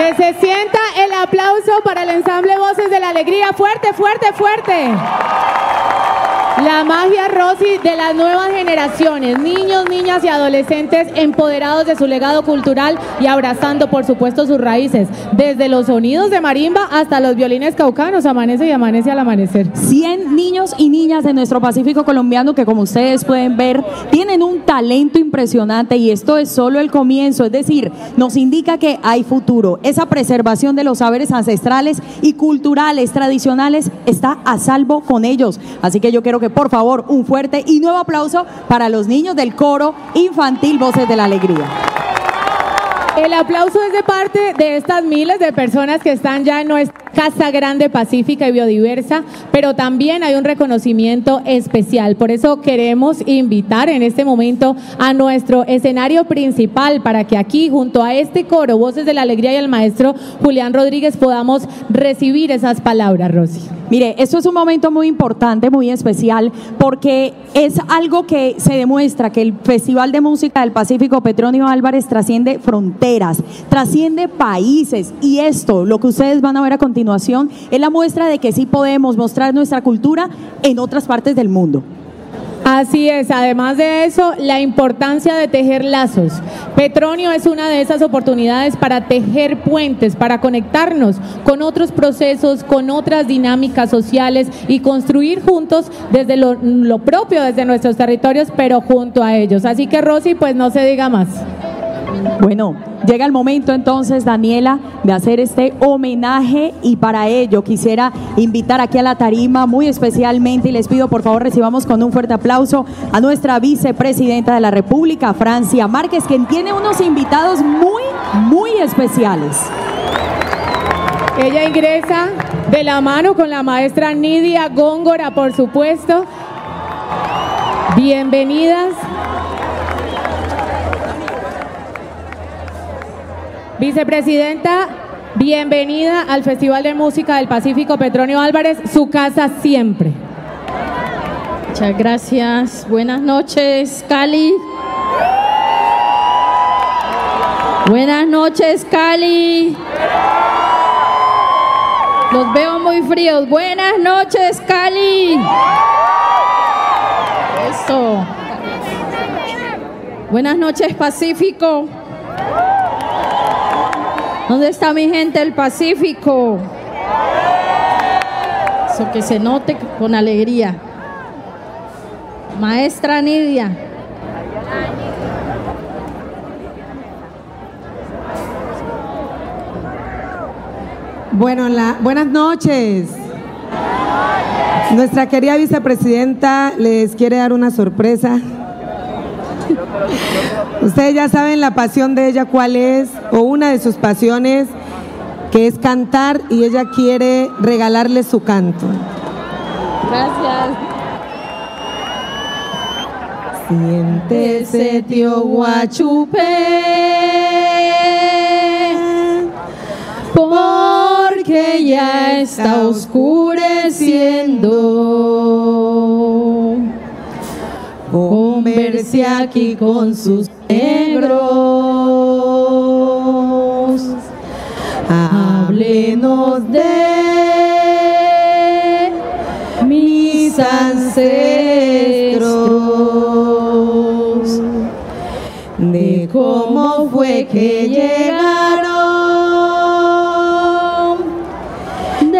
Que se sienta el aplauso para el ensamble Voces de la Alegría. Fuerte, fuerte, fuerte. La magia, Rosy, de las nuevas generaciones, niños, niñas y adolescentes empoderados de su legado cultural y abrazando, por supuesto, sus raíces, desde los sonidos de marimba hasta los violines caucanos, amanece y amanece al amanecer. 100 niños y niñas de nuestro Pacífico colombiano que, como ustedes pueden ver, tienen un talento impresionante y esto es solo el comienzo, es decir, nos indica que hay futuro. Esa preservación de los saberes ancestrales y culturales, tradicionales, está a salvo con ellos. Así que yo quiero que, por favor, un fuerte y nuevo aplauso para los niños del coro infantil Voces de la Alegría. El aplauso es de parte de estas miles de personas que están ya en nuestra Casa Grande, pacífica y biodiversa, pero también hay un reconocimiento especial. Por eso queremos invitar en este momento a nuestro escenario principal para que aquí, junto a este coro, Voces de la Alegría y el maestro Julián Rodríguez, podamos recibir esas palabras, Rosy. Mire, esto es un momento muy importante, muy especial, porque es algo que se demuestra que el Festival de Música del Pacífico Petronio Álvarez trasciende fronteras, trasciende países, y esto, lo que ustedes van a ver a continuación, es la muestra de que sí podemos mostrar nuestra cultura en otras partes del mundo. Así es, además de eso, la importancia de tejer lazos. Petronio es una de esas oportunidades para tejer puentes, para conectarnos con otros procesos, con otras dinámicas sociales y construir juntos desde lo propio, desde nuestros territorios, pero junto a ellos. Así que, Rosy, pues no se diga más. Bueno, llega el momento entonces, Daniela, de hacer este homenaje, y para ello quisiera invitar aquí a la tarima muy especialmente, y les pido por favor recibamos con un fuerte aplauso a nuestra vicepresidenta de la República, Francia Márquez, quien tiene unos invitados muy especiales. Ella ingresa de la mano con la maestra Nidia Góngora, por supuesto. Bienvenidas. Vicepresidenta, bienvenida al Festival de Música del Pacífico Petronio Álvarez, su casa siempre. Muchas gracias. Buenas noches, Cali. Buenas noches, Cali. Los veo muy fríos. Buenas noches, Cali. Eso. Buenas noches, Pacífico. ¿Dónde está mi gente del Pacífico? Eso que se note con alegría. Maestra Nidia. Bueno, buenas noches. Nuestra querida vicepresidenta les quiere dar una sorpresa. Ustedes ya saben la pasión de ella cuál es, o una de sus pasiones, que es cantar, y ella quiere regalarle su canto. Gracias. Siéntese, tío Guachupé, porque ya está oscureciendo. Converse aquí con sus negros, háblenos de mis ancestros, de cómo fue que llegaron